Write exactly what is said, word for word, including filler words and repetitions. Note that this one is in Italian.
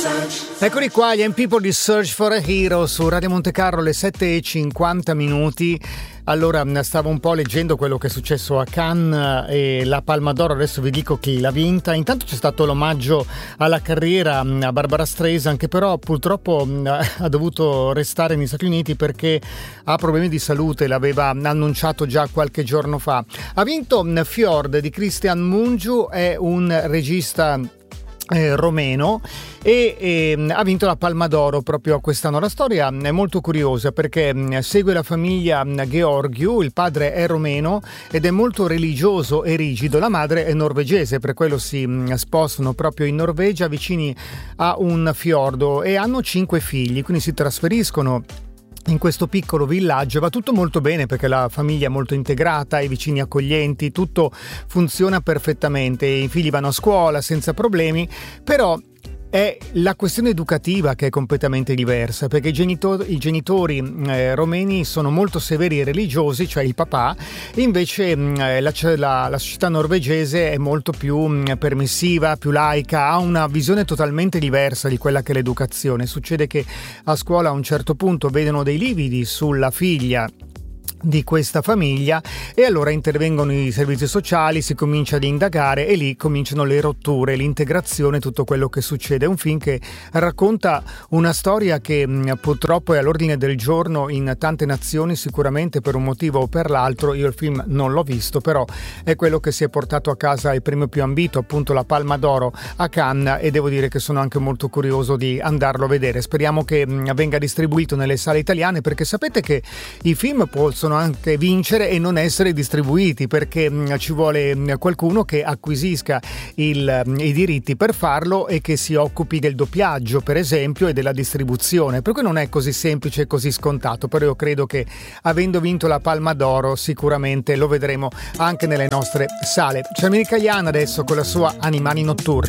Eccoli qua, gli M People di Search for a Hero su Radio Monte Carlo, le sette e cinquanta minuti. Allora, stavo un po' leggendo quello che è successo a Cannes e la Palma d'Oro, adesso vi dico chi l'ha vinta. Intanto c'è stato l'omaggio alla carriera a Barbara Streisand, che però purtroppo ha dovuto restare negli Stati Uniti perché ha problemi di salute, l'aveva annunciato già qualche giorno fa. Ha vinto Fjord di Cristian Mungiu, è un regista Eh, romeno e, e ha vinto la Palma d'Oro proprio quest'anno. La storia è molto curiosa perché segue la famiglia Georgiou, il padre è romeno ed è molto religioso e rigido, la madre è norvegese, per quello si spostano proprio in Norvegia vicini a un fiordo e hanno cinque figli, quindi si trasferiscono in questo piccolo villaggio. Va tutto molto bene perché la famiglia è molto integrata, i vicini accoglienti, tutto funziona perfettamente, i figli vanno a scuola senza problemi, però è la questione educativa che è completamente diversa, perché i genitori, i genitori eh, romeni sono molto severi e religiosi, cioè il papà, invece eh, la, la, la società norvegese è molto più mh, permissiva, più laica, ha una visione totalmente diversa di quella che è l'educazione. Succede che a scuola a un certo punto vedono dei lividi sulla figlia di questa famiglia e allora intervengono i servizi sociali, si comincia ad indagare e lì cominciano le rotture, l'integrazione, tutto quello che succede. È un film che racconta una storia che mh, purtroppo è all'ordine del giorno in tante nazioni, sicuramente per un motivo o per l'altro. Io il film non l'ho visto, però è quello che si è portato a casa il premio più ambito, appunto la Palma d'Oro a Cannes, e devo dire che sono anche molto curioso di andarlo a vedere. Speriamo che mh, venga distribuito nelle sale italiane, perché sapete che i film possono anche vincere e non essere distribuiti, perché mh, ci vuole mh, qualcuno che acquisisca il, mh, i diritti per farlo e che si occupi del doppiaggio, per esempio, e della distribuzione, per cui non è così semplice e così scontato. Però io credo che avendo vinto la Palma d'Oro sicuramente lo vedremo anche nelle nostre sale. C'è America Iana adesso con la sua Animali Notturni.